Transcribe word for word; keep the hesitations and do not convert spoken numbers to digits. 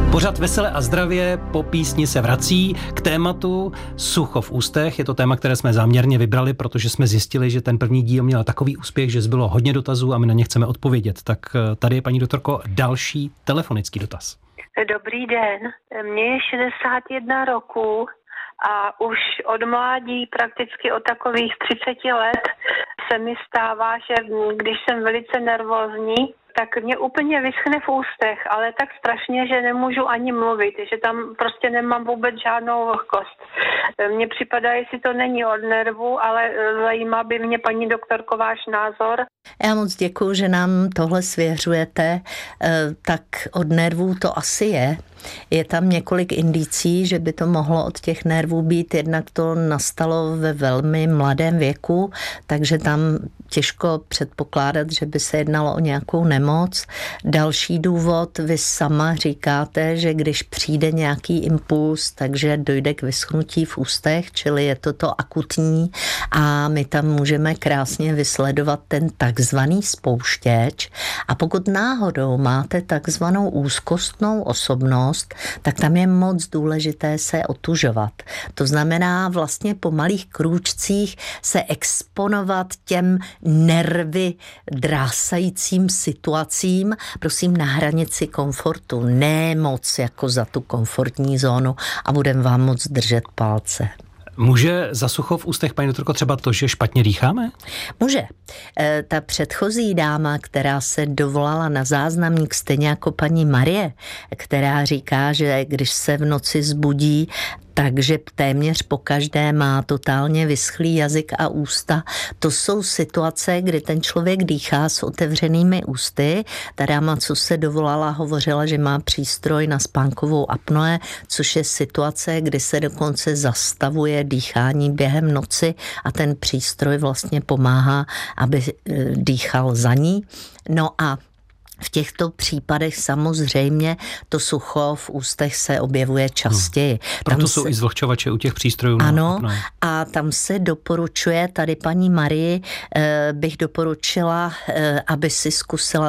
Pořad Vesele a zdravě po písni se vrací k tématu sucho v ústech. Je to téma, které jsme záměrně vybrali, protože jsme zjistili, že ten první díl měl takový úspěch, že zbylo hodně dotazů a my na ně chceme odpovědět. Tak tady je, paní doktorko, další telefonický dotaz. Dobrý den, mně je šedesát jedna roku a už od mládí, prakticky od takových třiceti let, se mi stává, že když jsem velice nervózní, tak mě úplně vyschne v ústech, ale tak strašně, že nemůžu ani mluvit, že tam prostě nemám vůbec žádnou vlhkost. Mně připadá, jestli to není od nervu, ale zajímá by mě, paní doktorko, váš názor. Já moc děkuju, že nám tohle svěřujete. Tak od nervů to asi je. Je tam několik indicí, že by to mohlo od těch nervů být. Jednak to nastalo ve velmi mladém věku, takže tam těžko předpokládat, že by se jednalo o nějakou nemoc. Další důvod, vy sama říkáte, že když přijde nějaký impuls, takže dojde k vyschnutí v ústech, čili je to to akutní a my tam můžeme krásně vysledovat ten takzvaný spouštěč. A pokud náhodou máte takzvanou úzkostnou osobnost, tak tam je moc důležité se otužovat. To znamená vlastně po malých krůčcích se exponovat těm nervy drásajícím situacím, prosím, na hranici komfortu, ne moc jako za tu komfortní zónu a budeme vám moc držet palce. Může za sucho v ústech, paní doktorko, třeba to, že špatně dýcháme? Může. E, ta předchozí dáma, která se dovolala na záznamník, stejně jako paní Marie, která říká, že když se v noci zbudí, takže téměř pokaždé má totálně vyschlý jazyk a ústa. To jsou situace, kdy ten člověk dýchá s otevřenými ústy. Ta dáma, co se dovolala, hovořila, že má přístroj na spánkovou apnoe, což je situace, kdy se dokonce zastavuje dýchání během noci a ten přístroj vlastně pomáhá, aby dýchal za ní. No a v těchto případech samozřejmě to sucho v ústech se objevuje častěji. Hmm. Proto tam jsou se... i zvlhčovače u těch přístrojů. Ano, no. a tam se doporučuje, tady paní Marii eh, bych doporučila, eh, aby si zkusila